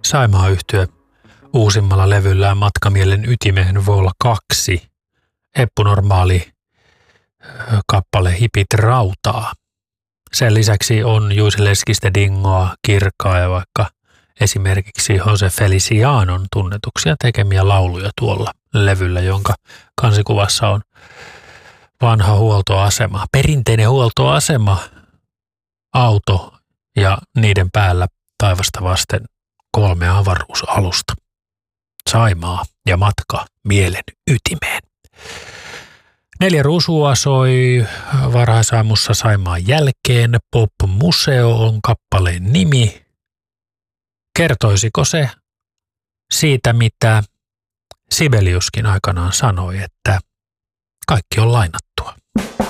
Saimaa-yhtye uusimmalla levyllään Matkamielen ytimeen Vol. 2. Eppu Normaali kappale Hipit rautaa. Sen lisäksi on Juice Leskistä Dingoa, Kirkkaa ja vaikka esimerkiksi Jose Felicianon tunnetuksia tekemiä lauluja tuolla levyllä, jonka kansikuvassa on vanha huoltoasema, perinteinen huoltoasema, auto ja niiden päällä taivasta vasten 3 avaruusalusta. Saimaa ja matka mielen ytimeen. 4 Rusua soi varhaisaamussa Saimaan jälkeen. Pop-museo on kappaleen nimi. Kertoisiko se siitä, mitä Sibeliuskin aikanaan sanoi, että kaikki on lainattua?